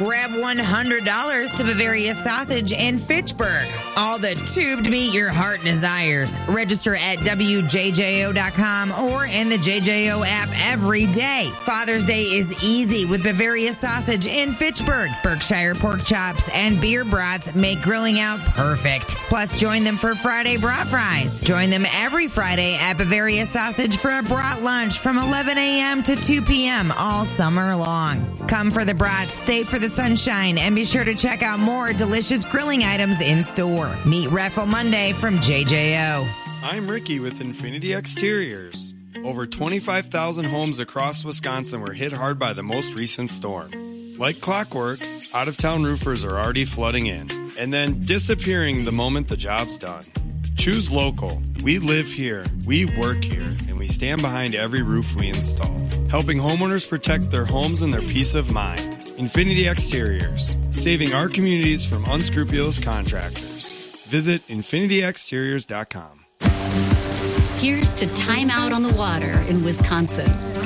Grab $100 to Bavaria Sausage in Fitchburg. All the tubed meat your heart desires. Register at WJJO.com or in the JJO app every day. Father's Day is easy with Bavaria Sausage in Fitchburg. Berkshire pork chops and beer brats make grilling out perfect. Plus, join them for Friday brat fries. Join them every Friday at Bavaria Sausage for a brat lunch from 11 a.m. to 2 p.m. all summer long. Come for the brats, stay for the sunshine, and be sure to check out more delicious grilling items in store. Meet Raffle Monday from JJO. I'm Ricky with Infinity Exteriors. Over 25,000 homes across Wisconsin were hit hard by the most recent storm. Like clockwork, out-of-town roofers are already flooding in and then disappearing the moment the job's done. Choose local. We live here, we work here, and we stand behind every roof we install, helping homeowners protect their homes and their peace of mind. Infinity Exteriors, saving our communities from unscrupulous contractors. Visit infinityexteriors.com. Here's to time out on the water in Wisconsin,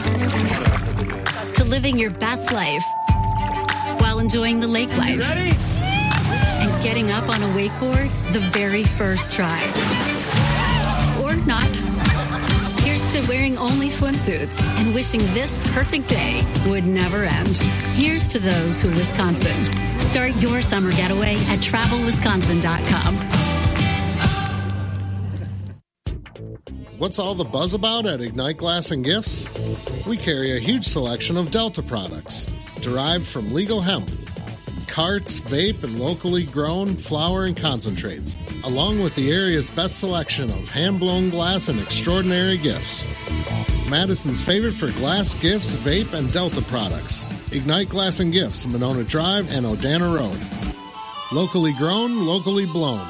to living your best life while enjoying the lake life, and getting up on a wakeboard the very first try. Or not. Here's to wearing only swimsuits and wishing this perfect day would never end. Here's to those who Wisconsin. Start your summer getaway at travelwisconsin.com. What's all the buzz about at Ignite Glass and Gifts? We carry a huge selection of Delta products, derived from legal hemp, carts, vape, and locally grown flower and concentrates, along with the area's best selection of hand-blown glass and extraordinary gifts. Madison's favorite for glass, gifts, vape, and Delta products. Ignite Glass and Gifts, Monona Drive and Odana Road. Locally grown, locally blown.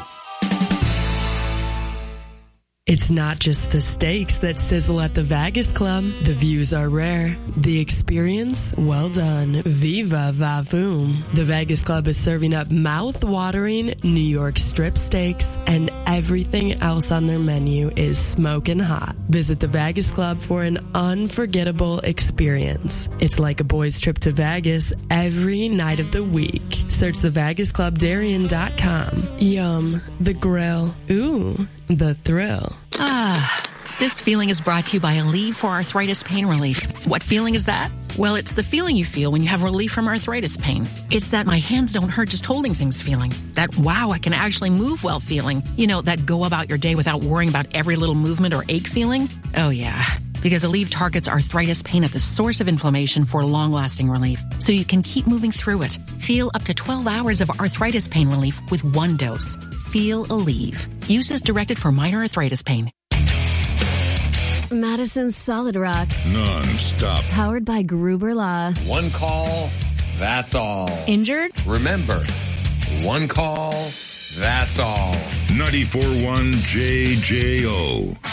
It's not just the steaks that sizzle at the Vegas Club. The views are rare. The experience, well done. Viva Vavoom. The Vegas Club is serving up mouth-watering New York strip steaks, and everything else on their menu is smoking hot. Visit the Vegas Club for an unforgettable experience. It's like a boys' trip to Vegas every night of the week. Search thevegasclubdarien.com. Yum. The grill. Ooh. The thrill. This feeling is brought to you by Aleve for Arthritis Pain Relief. What feeling is that? Well, it's the feeling you feel when you have relief from arthritis pain. It's that my hands don't hurt just holding things feeling. That, wow, I can actually move well feeling. You know, that go about your day without worrying about every little movement or ache feeling. Oh, yeah. Because Aleve targets arthritis pain at the source of inflammation for long-lasting relief, so you can keep moving through it. Feel up to 12 hours of arthritis pain relief with one dose. Feel Aleve. Use as directed for minor arthritis pain. Madison's Solid Rock. Non-stop. Powered by Gruber Law. One call, that's all. Injured? Remember, one call, that's all. 94.1 JJO.